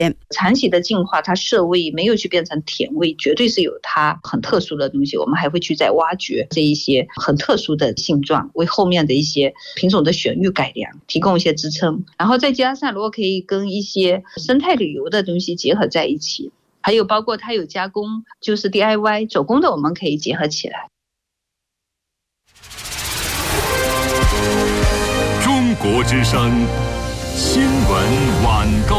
长期的净化，它涩味没有去变成甜味，绝对是有它很特殊的东西。我们还会去再挖掘这一些很特殊的性状，为后面的一些品种的选育改良提供一些支撑。然后再加上如果可以跟一些生态旅游的东西结合在一起，还有包括它有加工，就是 DIY 手工的，我们可以结合起来。 中国之声新闻晚高